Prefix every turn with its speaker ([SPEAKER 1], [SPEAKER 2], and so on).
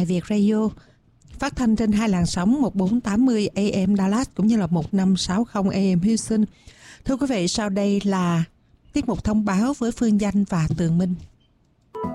[SPEAKER 1] Đại Việt Radio, phát thanh trên hai làn sóng 1480 AM Dallas cũng như là 1560 AM Houston. Thưa quý vị, sau đây là tiết mục thông báo với Phương Danh và Tường Minh.